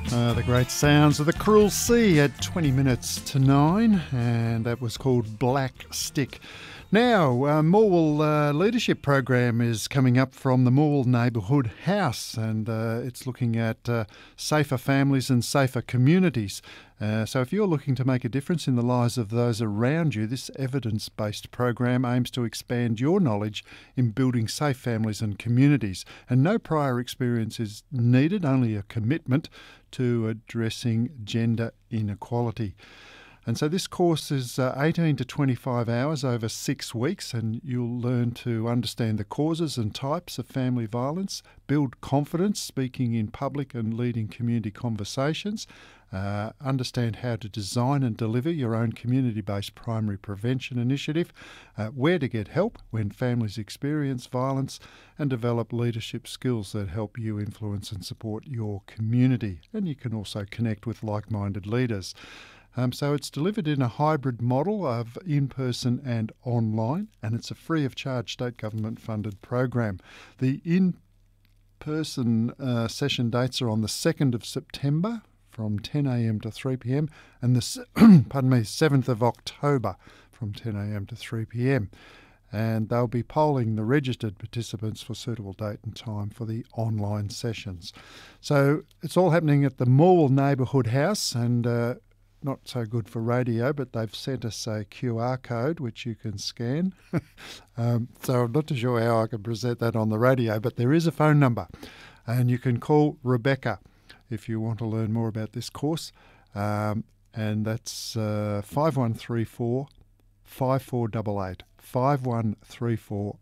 The great sounds of the Cruel Sea at 20 minutes to 9, and that was called Black Stick. Now, Morwell Leadership Program is coming up from the Morwell Neighbourhood House, and it's looking at safer families and safer communities. So if you're looking to make a difference in the lives of those around you, this evidence-based program aims to expand your knowledge in building safe families and communities. And no prior experience is needed, only a commitment to addressing gender inequality. And so this course is 18 to 25 hours over 6 weeks, and you'll learn to understand the causes and types of family violence, build confidence speaking in public and leading community conversations, understand how to design and deliver your own community-based primary prevention initiative, where to get help when families experience violence, and develop leadership skills that help you influence and support your community. And you can also connect with like-minded leaders. So it's delivered in a hybrid model of in-person and online, and it's a free of charge state government funded program. The in-person session dates are on the 2nd of September from 10 a.m. to 3 p.m. and the 7th of October from 10 a.m. to 3 p.m. And they'll be polling the registered participants for suitable date and time for the online sessions. So it's all happening at the Morwell Neighbourhood House, and not so good for radio, but they've sent us a QR code which you can scan. So I'm not too sure how I can present that on the radio, but there is a phone number, and you can call Rebecca if you want to learn more about this course, and that's 5134 5488 5134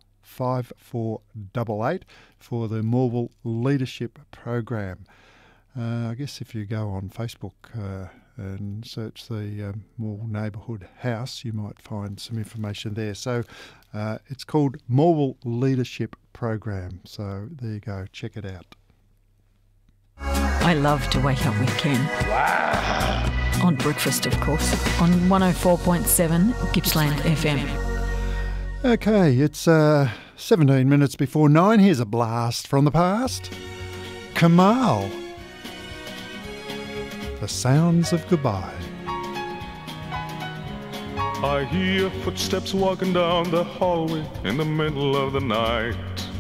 5488 for the Morwell Leadership Program. I guess if you go on Facebook and search the Morwell Neighbourhood House, you might find some information there. So it's called Morwell Leadership Program. So there you go, check it out. I love to wake up with Ken. Wow. On breakfast, of course, on 104.7 Gippsland FM. Okay, it's 17 minutes before 9. Here's a blast from the past. Kamal. The Sounds of Goodbye. I hear footsteps walking down the hallway in the middle of the night.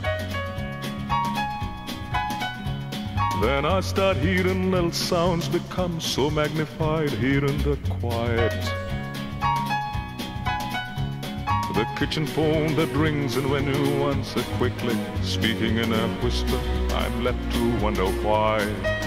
Then I start hearing little sounds become so magnified here in the quiet. The kitchen phone that rings, and when you answer quickly, speaking in a whisper, I'm left to wonder why.